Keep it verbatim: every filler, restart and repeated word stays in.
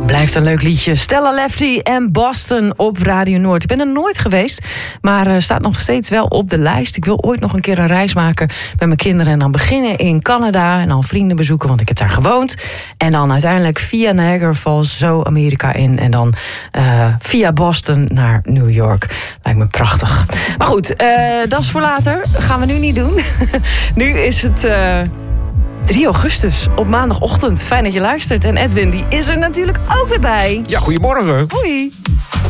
Blijft een leuk liedje. Stella Lefty en Boston op Radio Noord. Ik ben er nooit geweest, maar uh, staat nog steeds wel op de lijst. Ik wil ooit nog een keer een reis maken met mijn kinderen. En dan beginnen in Canada en dan vrienden bezoeken, want ik heb daar gewoond. En dan uiteindelijk via Niagara Falls zo Amerika in. En dan uh, via Boston naar New York. Lijkt me prachtig. Maar goed, uh, dat is voor later. Dat gaan we nu niet doen. Nu is het... Uh, drie augustus op maandagochtend. Fijn dat je luistert. En Edwin, die is er natuurlijk ook weer bij. Ja, goedemorgen. Hoi.